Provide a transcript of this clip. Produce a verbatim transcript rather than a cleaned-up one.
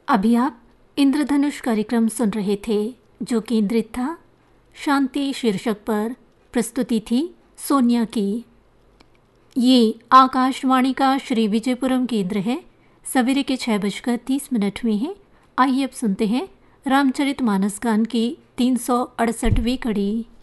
अभी आप इंद्रधनुष कार्यक्रम सुन रहे थे जो केंद्रित था शांति शीर्षक पर। प्रस्तुति थी सोनिया की। ये आकाशवाणी का श्री विजयपुरम केंद्र है। सवेरे के छः बजकर तीस मिनट हुए हैं। आइए अब सुनते हैं रामचरितमानस गान की तीन सौ अड़सठवीं कड़ी।